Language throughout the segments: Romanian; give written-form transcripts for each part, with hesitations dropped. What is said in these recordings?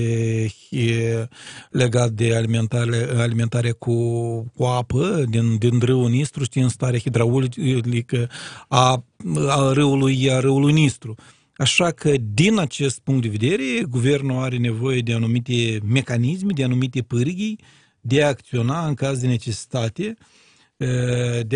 legat de alimentare cu apă din râul Nistru, știi, în starea hidraulică a râului Nistru. Așa că, din acest punct de vedere, guvernul are nevoie de anumite mecanisme, de anumite pârghii, de a acționa în caz de necesitate, de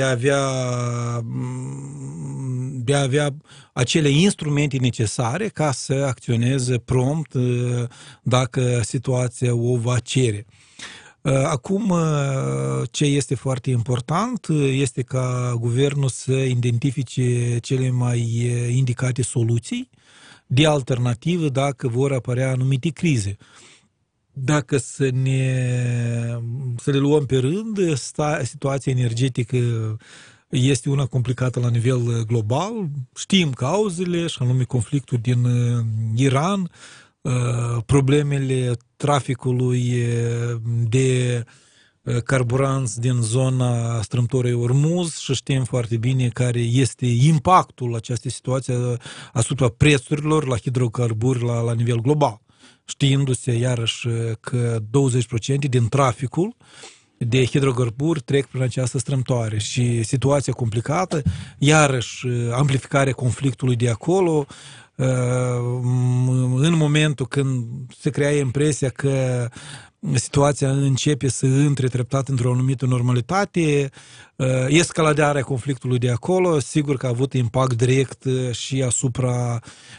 a avea acele instrumente necesare ca să acționeze prompt dacă situația o va cere. Acum, ce este foarte important este ca guvernul să identifice cele mai indicate soluții de alternativă dacă vor apărea anumite crize. Dacă să le luăm pe rând, situația energetică este una complicată la nivel global. Știm cauzele, și anume conflictul din Iran, problemele traficului de carburanți din zona strâmtorei Ormuz și știm foarte bine care este impactul acestei situații asupra prețurilor la hidrocarburi la nivel global. Știindu-se iarăși că 20% din traficul de hidrocarburi trec prin această strâmtoare și situația complicată, iarăși amplificarea conflictului de acolo, în momentul când se crea impresia că situația începe să intre treptat într-o anumită normalitate, escaladarea conflictului de acolo, sigur că a avut impact direct și asupra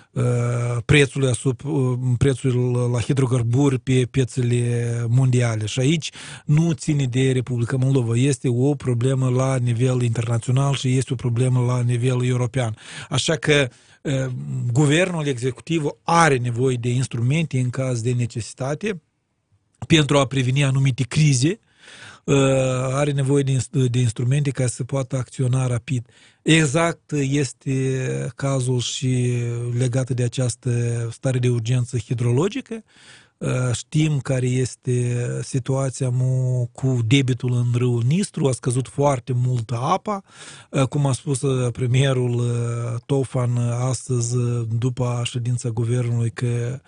prețului la hidrocarburi pe piețele mondiale. Și aici nu ține de Republica Moldova. Este o problemă la nivel internațional și este o problemă la nivel european. Așa că guvernul executiv are nevoie de instrumente în caz de necesitate pentru a preveni anumite crize, are nevoie de instrumente ca să poată acționa rapid. Exact este cazul și legat de această stare de urgență hidrologică. Știm care este situația cu debitul în râul Nistru, a scăzut foarte mult apa, cum a spus premierul Tofan astăzi după ședința guvernului că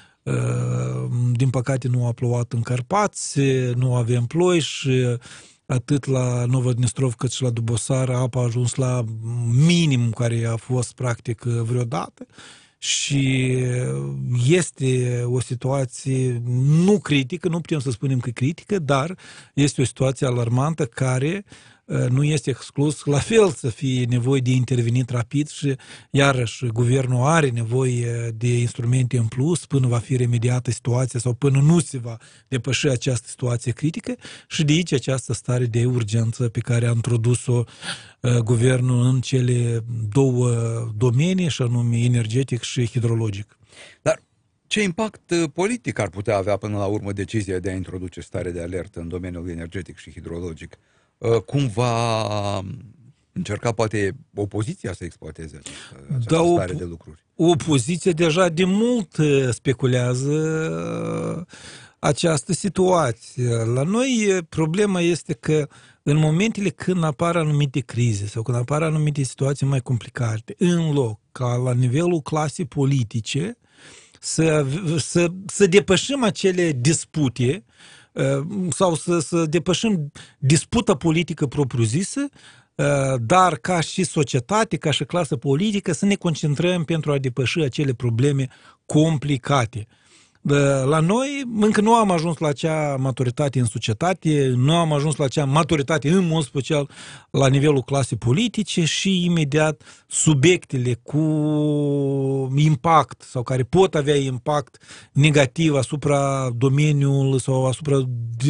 din păcate nu a plouat în Carpați, nu avem ploi și atât la Novodnistrov cât și la Dubosar apa a ajuns la minim care a fost practic vreodată și este o situație nu critică, nu putem să spunem că critică, dar este o situație alarmantă care nu este exclus la fel să fie nevoie de intervenit rapid și iarăși guvernul are nevoie de instrumente în plus până va fi remediată situația sau până nu se va depăși această situație critică și de aici această stare de urgență pe care a introdus-o guvernul în cele două domenii, și anume energetic și hidrologic. Dar ce impact politic ar putea avea până la urmă decizia de a introduce stare de alertă în domeniul energetic și hidrologic? Cum va încerca poate opoziția să exploateze această stare de lucruri? Opoziția deja de mult speculează această situație. La noi problema este că în momentele când apar anumite crize sau când apar anumite situații mai complicate, în loc ca la nivelul clasei politice să depășim acele dispute sau să depășim disputa politică propriu-zisă, dar ca și societate, ca și clasă politică, să ne concentrăm pentru a depăși acele probleme complicate. La noi încă nu am ajuns la acea maturitate în societate, nu am ajuns la acea maturitate în mod special la nivelul clasei politice și imediat subiectele cu impact sau care pot avea impact negativ asupra domeniului sau asupra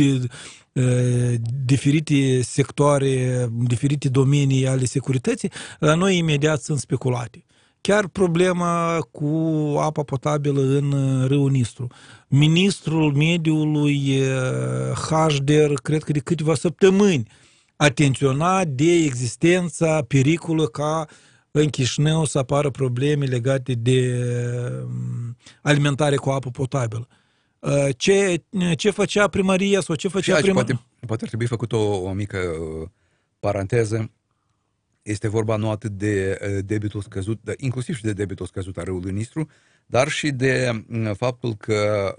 diferite sectoare, diferite domenii ale securității, la noi imediat sunt speculate. Chiar problema cu apa potabilă în râul Nistru. Ministrul mediului Hașder, cred că de câteva săptămâni, atenționa de existența pericolă ca în Chișinău să apară probleme legate de alimentare cu apă potabilă. Ce făcea primăria sau ce făcea poate ar trebui făcut o mică paranteză. Este vorba nu atât de debitul scăzut, inclusiv și de debitul scăzut al râului Nistru, dar și de faptul că